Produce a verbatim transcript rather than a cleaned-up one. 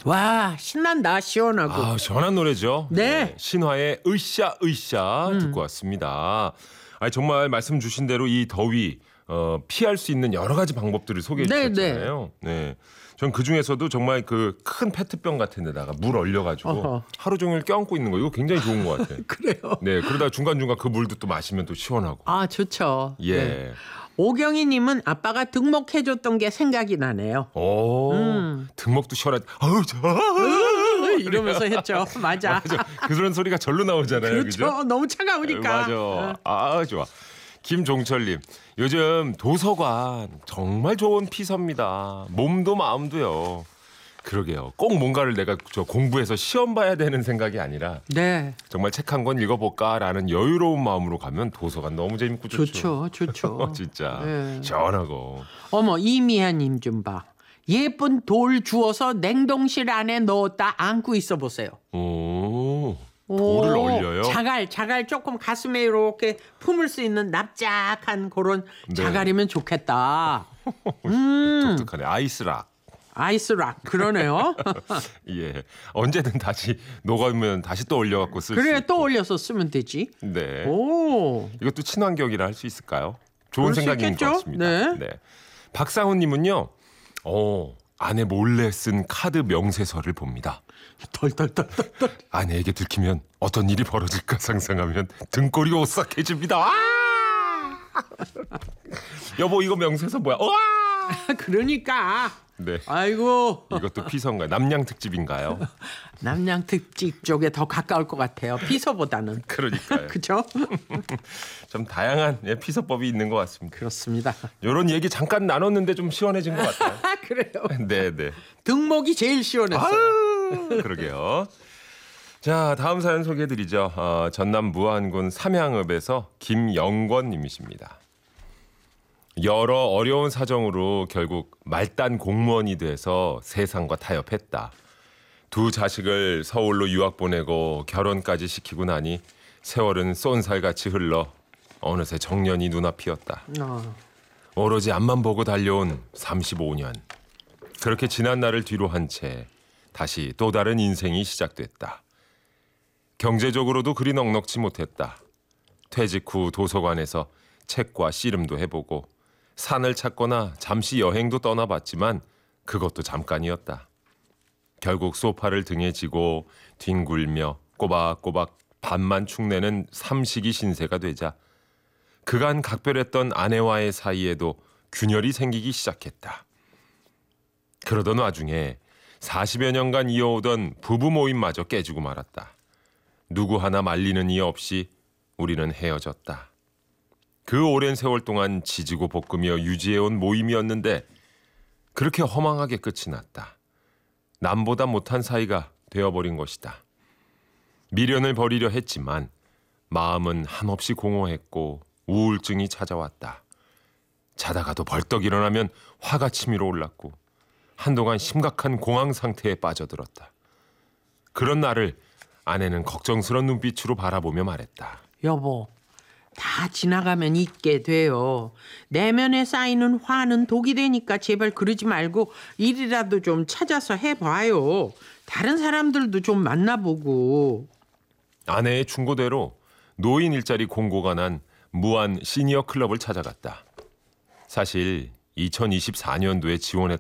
와, 신난다. 시원하고. 아, 시원한 노래죠. 네. 신화의 으쌰 으쌰 음. 듣고 왔습니다. 아, 정말 말씀 주신 대로 이 더위 어, 피할 수 있는 여러 가지 방법들을 소개해 네, 주셨잖아요. 네. 전 그 중에서도 정말 그 큰 페트병 같은 데다가 물 얼려가지고 어허. 하루 종일 껴안고 있는 거 이거 굉장히 좋은 것 같아요. 그래요. 네. 그러다 중간중간 그 물도 또 마시면 또 시원하고. 아, 좋죠. 예. 네. 오경희님은 아빠가 등목해줬던 게 생각이 나네요. 오, 음. 등목도 시원하지. 아우, 저. 이러면서 했죠. 맞아. 맞아. 그런 소리가 절로 나오잖아요. 그렇죠. 그죠? 너무 차가우니까. 맞아. 아, 좋아. 김종철님, 요즘 도서관 정말 좋은 피서입니다. 몸도 마음도요. 그러게요. 꼭 뭔가를 내가 저 공부해서 시험 봐야 되는 생각이 아니라 네. 정말 책 한 권 읽어볼까라는 여유로운 마음으로 가면 도서관 너무 재밌고 좋죠. 좋죠. 좋죠. 진짜 네. 시원하고. 어머, 이미아님 좀 봐. 예쁜 돌 주워서 냉동실 안에 넣었다 안고 있어 보세요. 오, 돌을 오, 얼려요? 자갈, 자갈 조금 가슴에 이렇게 품을 수 있는 납작한 그런 네. 자갈이면 좋겠다. 독특하네. 아이스락. 아이스락 그러네요. 예. 언제든 다시 녹으면 다시 또 올려갖고 쓸 수 그래 있고. 또 올려서 쓰면 되지. 네. 오, 이것도 친환경이라 할 수 있을까요? 좋은 그럴 수 생각인 있겠죠? 것 같습니다. 네. 박상훈님은요. 어, 아내 몰래 쓴 카드 명세서를 봅니다. 덜덜덜덜. 아내에게 들키면 어떤 일이 벌어질까 상상하면 등골이 오싹해집니다. 아! 여보 이거 명세서 뭐야? 와! 그러니까. 네. 아이고. 이것도 피서인가요? 남양 특집인가요? 남양 특집 쪽에 더 가까울 것 같아요. 피서보다는. 그러니까요. 그렇죠? 좀 다양한 예, 피서법이 있는 것 같습니다. 그렇습니다. 이런 얘기 잠깐 나눴는데 좀 시원해진 것 같아요. 아, 그래요. 네, 네. 등목이 제일 시원했어요. 아유, 그러게요. 자, 다음 사연 소개해드리죠. 어, 전남 무안군 삼양읍에서 김영권님이십니다. 여러 어려운 사정으로 결국 말단 공무원이 돼서 세상과 타협했다. 두 자식을 서울로 유학 보내고 결혼까지 시키고 나니 세월은 쏜살같이 흘러 어느새 정년이 눈앞이었다. 어. 오로지 앞만 보고 달려온 삼십오 년. 그렇게 지난 날을 뒤로 한 채 다시 또 다른 인생이 시작됐다. 경제적으로도 그리 넉넉지 못했다. 퇴직 후 도서관에서 책과 씨름도 해보고 산을 찾거나 잠시 여행도 떠나봤지만 그것도 잠깐이었다. 결국 소파를 등에 지고 뒹굴며 꼬박꼬박 밤만 축내는 삼식이 신세가 되자 그간 각별했던 아내와의 사이에도 균열이 생기기 시작했다. 그러던 와중에 사십여 년간 이어오던 부부 모임마저 깨지고 말았다. 누구 하나 말리는 이 없이 우리는 헤어졌다. 그 오랜 세월 동안 지지고 볶으며 유지해온 모임이었는데 그렇게 허망하게 끝이 났다. 남보다 못한 사이가 되어버린 것이다. 미련을 버리려 했지만 마음은 한없이 공허했고 우울증이 찾아왔다. 자다가도 벌떡 일어나면 화가 치밀어 올랐고 한동안 심각한 공황 상태에 빠져들었다. 그런 나를 아내는 걱정스러운 눈빛으로 바라보며 말했다. 여보, 다 지나가면 잊게 돼요. 내면에 쌓이는 화는 독이 되니까 제발 그러지 말고 일이라도 좀 찾아서 해봐요. 다른 사람들도 좀 만나보고. 아내의 충고대로 노인 일자리 공고가 난 무안 시니어 클럽을 찾아갔다. 사실 이천이십사 년도에 지원했던